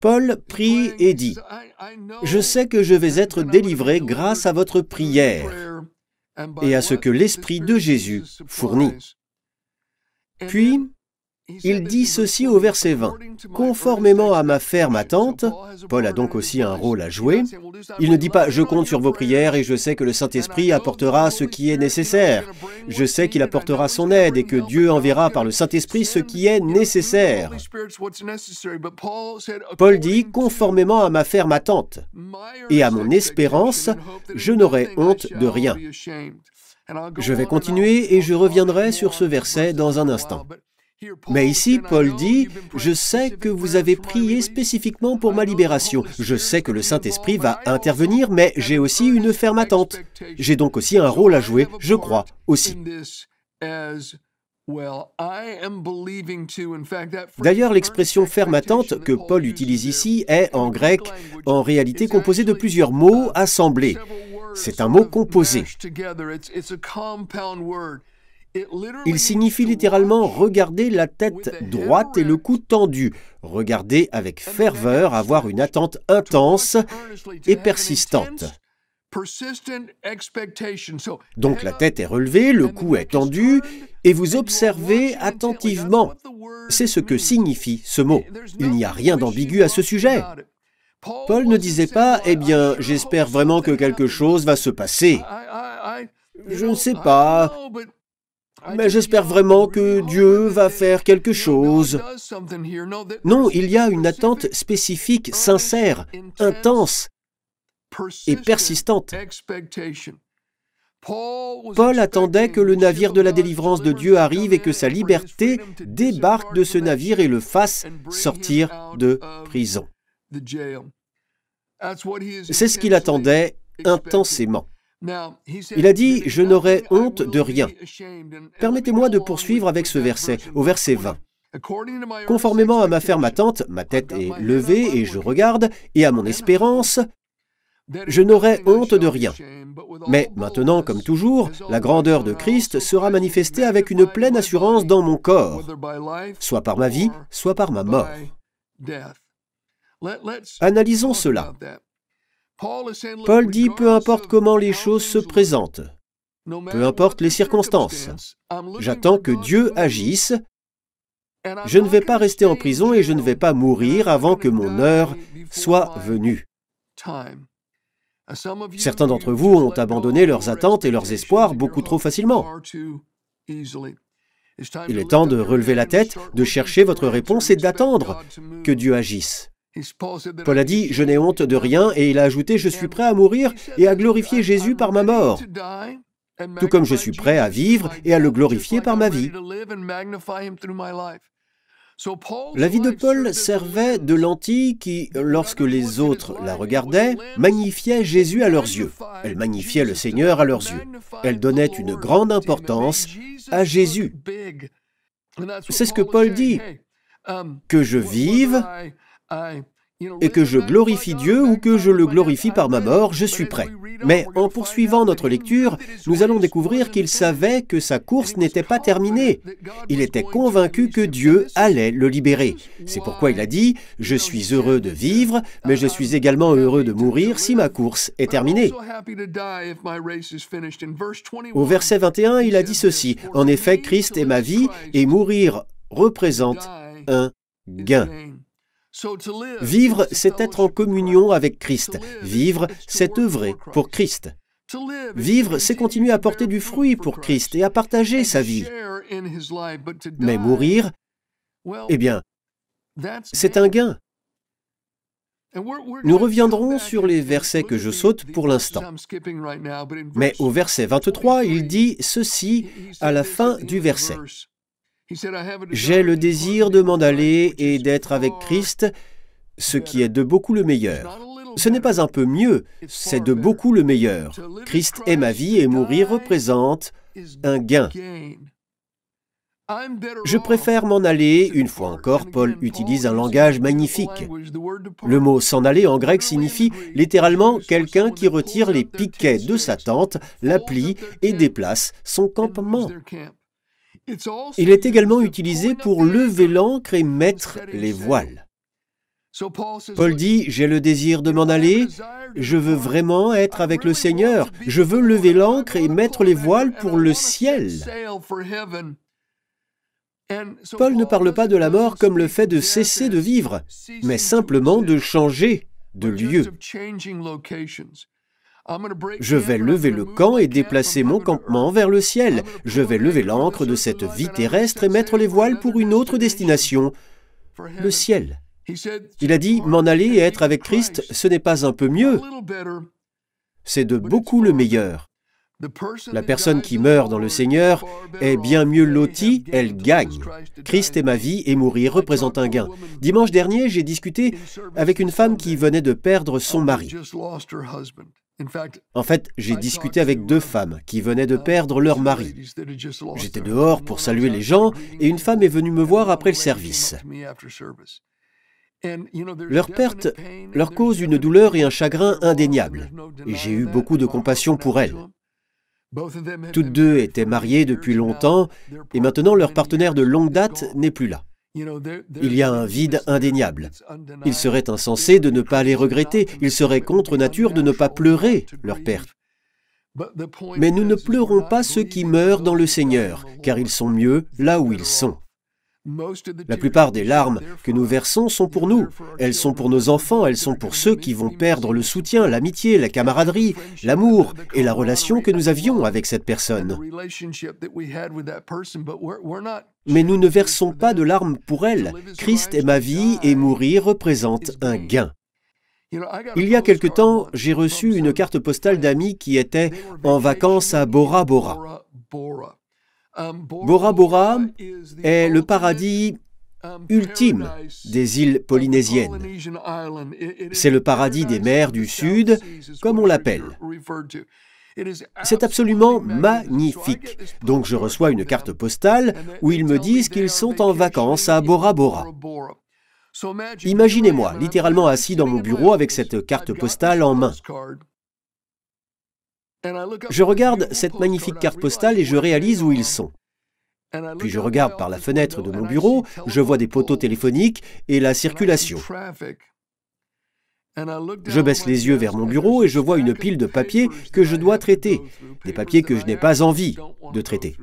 Paul prie et dit, « Je sais que je vais être délivré grâce à votre prière et à ce que l'Esprit de Jésus fournit. » Puis, il dit ceci au verset 20. « Conformément à ma ferme attente », Paul a donc aussi un rôle à jouer, il ne dit pas « Je compte sur vos prières et je sais que le Saint-Esprit apportera ce qui est nécessaire. Je sais qu'il apportera son aide et que Dieu enverra par le Saint-Esprit ce qui est nécessaire. » Paul dit « Conformément à ma ferme attente et à mon espérance, je n'aurai honte de rien. » Je vais continuer et je reviendrai sur ce verset dans un instant. Mais ici, Paul dit, « Je sais que vous avez prié spécifiquement pour ma libération. Je sais que le Saint-Esprit va intervenir, mais j'ai aussi une ferme attente. J'ai donc aussi un rôle à jouer, je crois, aussi. » D'ailleurs, l'expression « ferme attente » que Paul utilise ici est, en grec, en réalité composée de plusieurs mots assemblés. C'est un mot composé. Il signifie littéralement « regarder la tête droite et le cou tendu », regarder avec ferveur, avoir une attente intense et persistante. Donc la tête est relevée, le cou est tendu, et vous observez attentivement. C'est ce que signifie ce mot. Il n'y a rien d'ambigu à ce sujet. Paul ne disait pas « Eh bien, j'espère vraiment que quelque chose va se passer. Je ne sais pas, mais j'espère vraiment que Dieu va faire quelque chose. » Non, il y a une attente spécifique, sincère, intense et persistante. Paul attendait que le navire de la délivrance de Dieu arrive et que sa liberté débarque de ce navire et le fasse sortir de prison. C'est ce qu'il attendait intensément. Il a dit « Je n'aurai honte de rien ». Permettez-moi de poursuivre avec ce verset, au verset 20. « Conformément à ma ferme attente, ma tête est levée et je regarde, et à mon espérance, je n'aurai honte de rien. Mais maintenant, comme toujours, la grandeur de Christ sera manifestée avec une pleine assurance dans mon corps, soit par ma vie, soit par ma mort. » Analysons cela. Paul dit « Peu importe comment les choses se présentent, peu importe les circonstances, j'attends que Dieu agisse. Je ne vais pas rester en prison et je ne vais pas mourir avant que mon heure soit venue. » Certains d'entre vous ont abandonné leurs attentes et leurs espoirs beaucoup trop facilement. Il est temps de relever la tête, de chercher votre réponse et d'attendre que Dieu agisse. Paul a dit « Je n'ai honte de rien » et il a ajouté « Je suis prêt à mourir et à glorifier Jésus par ma mort, tout comme je suis prêt à vivre et à le glorifier par ma vie. » La vie de Paul servait de lentille qui, lorsque les autres la regardaient, magnifiait Jésus à leurs yeux. Elle magnifiait le Seigneur à leurs yeux. Elle donnait une grande importance à Jésus. C'est ce que Paul dit, que je vive et que je glorifie Dieu ou que je le glorifie par ma mort, je suis prêt. Mais en poursuivant notre lecture, nous allons découvrir qu'il savait que sa course n'était pas terminée. Il était convaincu que Dieu allait le libérer. C'est pourquoi il a dit « Je suis heureux de vivre, mais je suis également heureux de mourir si ma course est terminée. » Au verset 21, il a dit ceci « En effet, Christ est ma vie et mourir représente un gain. » Vivre, c'est être en communion avec Christ. Vivre, c'est œuvrer pour Christ. Vivre, c'est continuer à porter du fruit pour Christ et à partager sa vie. Mais mourir, eh bien, c'est un gain. Nous reviendrons sur les versets que je saute pour l'instant. Mais au verset 23, il dit ceci à la fin du verset. « J'ai le désir de m'en aller et d'être avec Christ, ce qui est de beaucoup le meilleur. » Ce n'est pas un peu mieux, c'est de beaucoup le meilleur. Christ est ma vie et mourir représente un gain. Je préfère m'en aller, une fois encore, Paul utilise un langage magnifique. Le mot « s'en aller » en grec signifie littéralement quelqu'un qui retire les piquets de sa tente, la plie et déplace son campement. Il est également utilisé pour lever l'ancre et mettre les voiles. Paul dit, j'ai le désir de m'en aller, je veux vraiment être avec le Seigneur, je veux lever l'ancre et mettre les voiles pour le ciel. Paul ne parle pas de la mort comme le fait de cesser de vivre, mais simplement de changer de lieu. Je vais lever le camp et déplacer mon campement vers le ciel. Je vais lever l'ancre de cette vie terrestre et mettre les voiles pour une autre destination, le ciel. Il a dit, m'en aller et être avec Christ, ce n'est pas un peu mieux, c'est de beaucoup le meilleur. La personne qui meurt dans le Seigneur est bien mieux lotie, elle gagne. Christ est ma vie et mourir représente un gain. Dimanche dernier, j'ai discuté avec une femme qui venait de perdre son mari. En fait, j'ai discuté avec 2 femmes qui venaient de perdre leur mari. J'étais dehors pour saluer les gens et une femme est venue me voir après le service. Leur perte leur cause une douleur et un chagrin indéniables. Et j'ai eu beaucoup de compassion pour elles. Toutes 2 étaient mariées depuis longtemps et maintenant leur partenaire de longue date n'est plus là. Il y a un vide indéniable. Il serait insensé de ne pas les regretter. Il serait contre nature de ne pas pleurer leur perte. Mais nous ne pleurons pas ceux qui meurent dans le Seigneur, car ils sont mieux là où ils sont. La plupart des larmes que nous versons sont pour nous. Elles sont pour nos enfants, elles sont pour ceux qui vont perdre le soutien, l'amitié, la camaraderie, l'amour et la relation que nous avions avec cette personne. Mais nous ne versons pas de larmes pour elle. Christ est ma vie et mourir représente un gain. Il y a quelque temps, j'ai reçu une carte postale d'amis qui étaient en vacances à Bora Bora. Bora Bora est le paradis ultime des îles polynésiennes. C'est le paradis des mers du Sud, comme on l'appelle. C'est absolument magnifique. Donc je reçois une carte postale où ils me disent qu'ils sont en vacances à Bora Bora. Imaginez-moi, littéralement assis dans mon bureau avec cette carte postale en main. Je regarde cette magnifique carte postale et je réalise où ils sont. Puis je regarde par la fenêtre de mon bureau, je vois des poteaux téléphoniques et la circulation. Je baisse les yeux vers mon bureau et je vois une pile de papiers que je dois traiter, des papiers que je n'ai pas envie de traiter.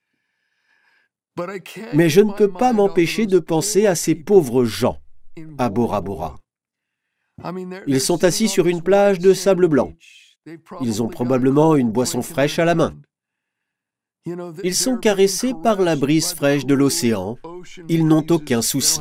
Mais je ne peux pas m'empêcher de penser à ces pauvres gens à Bora Bora. Ils sont assis sur une plage de sable blanc. Ils ont probablement une boisson fraîche à la main. Ils sont caressés par la brise fraîche de l'océan. Ils n'ont aucun souci.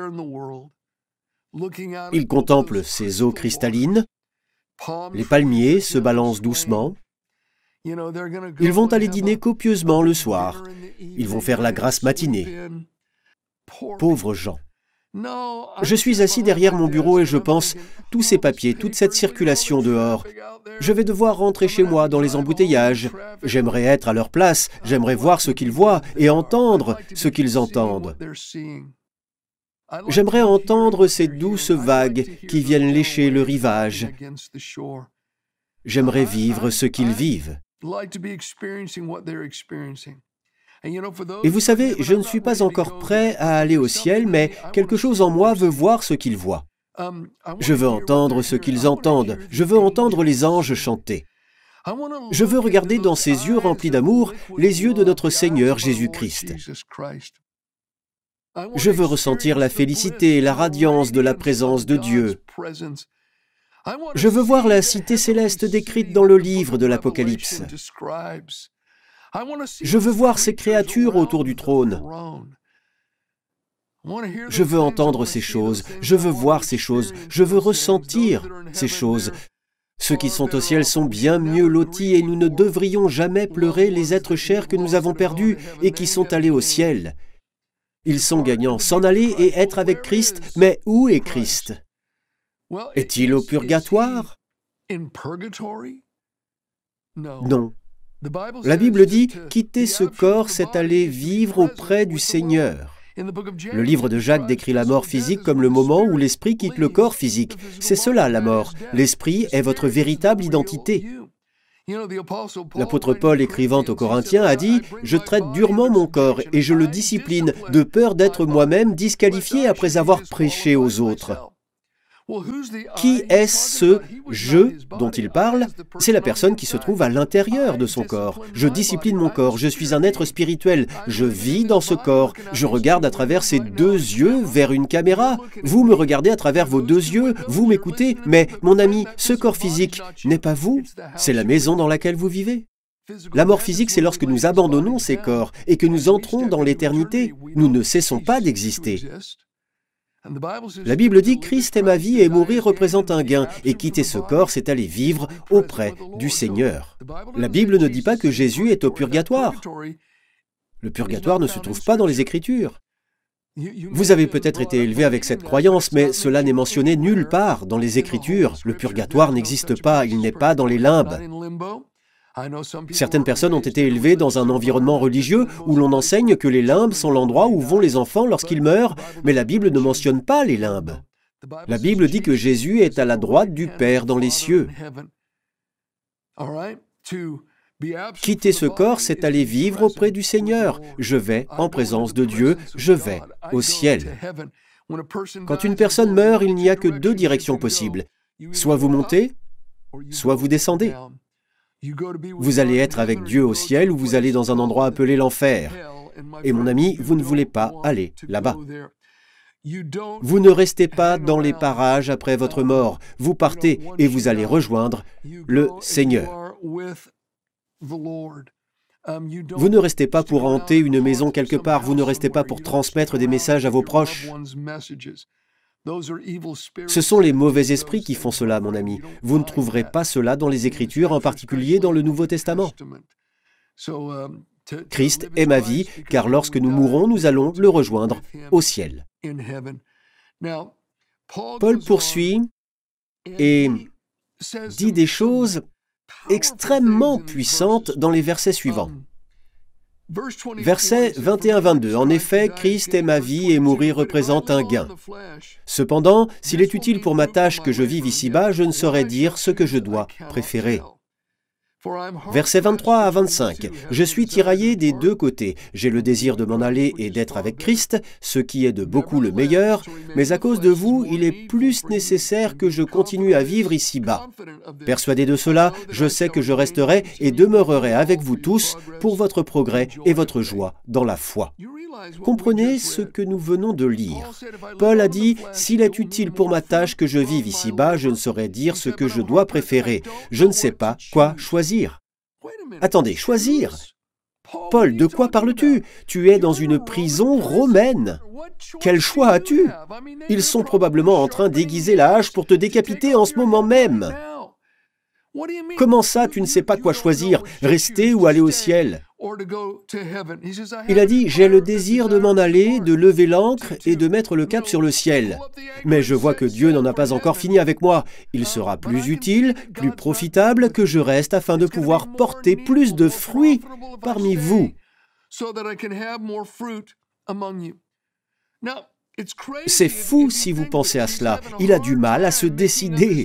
Ils contemplent ces eaux cristallines. Les palmiers se balancent doucement. Ils vont aller dîner copieusement le soir. Ils vont faire la grasse matinée. Pauvres gens. Je suis assis derrière mon bureau et je pense, tous ces papiers, toute cette circulation dehors, je vais devoir rentrer chez moi dans les embouteillages. J'aimerais être à leur place, j'aimerais voir ce qu'ils voient et entendre ce qu'ils entendent. J'aimerais entendre ces douces vagues qui viennent lécher le rivage. J'aimerais vivre ce qu'ils vivent. Et vous savez, je ne suis pas encore prêt à aller au ciel, mais quelque chose en moi veut voir ce qu'ils voient. Je veux entendre ce qu'ils entendent. Je veux entendre les anges chanter. Je veux regarder dans ses yeux remplis d'amour les yeux de notre Seigneur Jésus-Christ. Je veux ressentir la félicité et la radiance de la présence de Dieu. Je veux voir la cité céleste décrite dans le livre de l'Apocalypse. Je veux voir ces créatures autour du trône. Je veux entendre ces choses, je veux voir ces choses, je veux ressentir ces choses. Ceux qui sont au ciel sont bien mieux lotis et nous ne devrions jamais pleurer les êtres chers que nous avons perdus et qui sont allés au ciel. Ils sont gagnants, s'en aller et être avec Christ, mais où est Christ? Est-il au purgatoire? Non. La Bible dit « Quitter ce corps, c'est aller vivre auprès du Seigneur ». Le livre de Jacques décrit la mort physique comme le moment où l'esprit quitte le corps physique. C'est cela la mort. L'esprit est votre véritable identité. L'apôtre Paul, écrivant aux Corinthiens, a dit « Je traite durement mon corps et je le discipline, de peur d'être moi-même disqualifié après avoir prêché aux autres. » Qui est-ce ce « je » dont il parle? C'est la personne qui se trouve à l'intérieur de son corps. Je discipline mon corps, je suis un être spirituel, je vis dans ce corps, je regarde à travers ces deux yeux vers une caméra. Vous me regardez à travers vos deux yeux, vous m'écoutez, mais mon ami, ce corps physique n'est pas vous, c'est la maison dans laquelle vous vivez. La mort physique, c'est lorsque nous abandonnons ces corps et que nous entrons dans l'éternité. Nous ne cessons pas d'exister. La Bible dit « Christ est ma vie et mourir représente un gain, et quitter ce corps, c'est aller vivre auprès du Seigneur. » La Bible ne dit pas que Jésus est au purgatoire. Le purgatoire ne se trouve pas dans les Écritures. Vous avez peut-être été élevé avec cette croyance, mais cela n'est mentionné nulle part dans les Écritures. Le purgatoire n'existe pas, il n'est pas dans les limbes. Certaines personnes ont été élevées dans un environnement religieux où l'on enseigne que les limbes sont l'endroit où vont les enfants lorsqu'ils meurent, mais la Bible ne mentionne pas les limbes. La Bible dit que Jésus est à la droite du Père dans les cieux. Quitter ce corps, c'est aller vivre auprès du Seigneur. Je vais en présence de Dieu, je vais au ciel. Quand une personne meurt, il n'y a que deux directions possibles. Soit vous montez, soit vous descendez. Vous allez être avec Dieu au ciel ou vous allez dans un endroit appelé l'enfer. Et mon ami, vous ne voulez pas aller là-bas. Vous ne restez pas dans les parages après votre mort. Vous partez et vous allez rejoindre le Seigneur. Vous ne restez pas pour hanter une maison quelque part. Vous ne restez pas pour transmettre des messages à vos proches. Ce sont les mauvais esprits qui font cela, mon ami. Vous ne trouverez pas cela dans les Écritures, en particulier dans le Nouveau Testament. Christ est ma vie, car lorsque nous mourrons, nous allons le rejoindre au ciel. Paul poursuit et dit des choses extrêmement puissantes dans les versets suivants. Versets 21-22. En effet, Christ est ma vie et mourir représente un gain. Cependant, s'il est utile pour ma tâche que je vive ici-bas, je ne saurais dire ce que je dois préférer. Versets 23 à 25. Je suis tiraillé des deux côtés. J'ai le désir de m'en aller et d'être avec Christ, ce qui est de beaucoup le meilleur, mais à cause de vous, il est plus nécessaire que je continue à vivre ici-bas. Persuadé de cela, je sais que je resterai et demeurerai avec vous tous pour votre progrès et votre joie dans la foi. Comprenez ce que nous venons de lire. Paul a dit « S'il est utile pour ma tâche que je vive ici-bas, je ne saurais dire ce que je dois préférer. Je ne sais pas quoi choisir. » Attendez, choisir? Paul, de quoi parles-tu? Tu es dans une prison romaine. Quel choix as-tu? Ils sont probablement en train d'aiguiser la hache pour te décapiter en ce moment même. Comment ça, tu ne sais pas quoi choisir, rester ou aller au ciel? Il a dit, j'ai le désir de m'en aller, de lever l'ancre et de mettre le cap sur le ciel. Mais je vois que Dieu n'en a pas encore fini avec moi. Il sera plus utile, plus profitable que je reste afin de pouvoir porter plus de fruits parmi vous. C'est fou si vous pensez à cela. Il a du mal à se décider.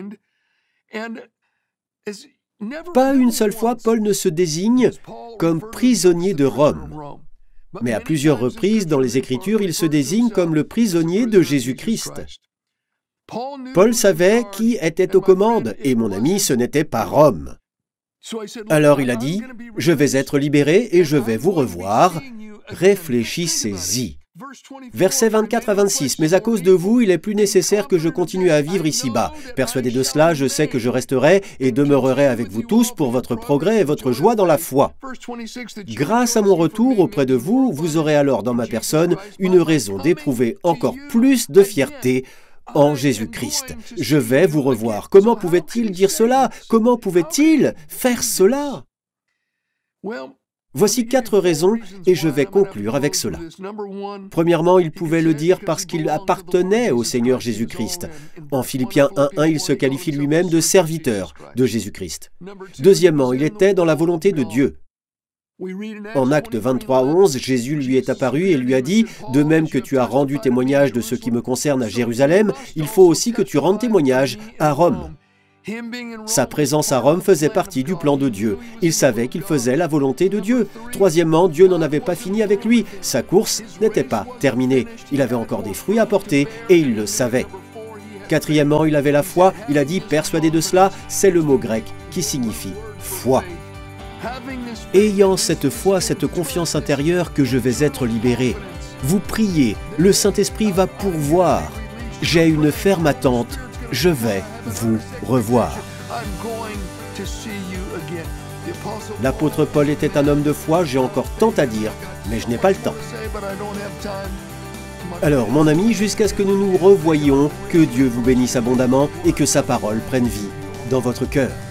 Pas une seule fois, Paul ne se désigne comme prisonnier de Rome. Mais à plusieurs reprises dans les Écritures, il se désigne comme le prisonnier de Jésus-Christ. Paul savait qui était aux commandes, et mon ami, ce n'était pas Rome. Alors il a dit, « Je vais être libéré et je vais vous revoir. Réfléchissez-y. » Versets 24 à 26. « Mais à cause de vous, il est plus nécessaire que je continue à vivre ici-bas. Persuadé de cela, je sais que je resterai et demeurerai avec vous tous pour votre progrès et votre joie dans la foi. Grâce à mon retour auprès de vous, vous aurez alors dans ma personne une raison d'éprouver encore plus de fierté en Jésus-Christ. Je vais vous revoir. » Comment pouvait-il dire cela? Comment pouvait-il faire cela? Voici 4 raisons et je vais conclure avec cela. Premièrement, il pouvait le dire parce qu'il appartenait au Seigneur Jésus-Christ. En Philippiens 1:1, il se qualifie lui-même de serviteur de Jésus-Christ. Deuxièmement, il était dans la volonté de Dieu. En Actes 23:11, Jésus lui est apparu et lui a dit « De même que tu as rendu témoignage de ce qui me concerne à Jérusalem, il faut aussi que tu rendes témoignage à Rome. » Sa présence à Rome faisait partie du plan de Dieu. Il savait qu'il faisait la volonté de Dieu. Troisièmement, Dieu n'en avait pas fini avec lui. Sa course n'était pas terminée. Il avait encore des fruits à porter et il le savait. Quatrièmement, il avait la foi, il a dit persuadé de cela, c'est le mot grec qui signifie foi. Ayant cette foi, cette confiance intérieure que je vais être libéré, vous priez, le Saint-Esprit va pourvoir. J'ai une ferme attente, je vais vous revoir. L'apôtre Paul était un homme de foi, j'ai encore tant à dire, mais je n'ai pas le temps. Alors, mon ami, jusqu'à ce que nous nous revoyions, que Dieu vous bénisse abondamment et que sa parole prenne vie dans votre cœur.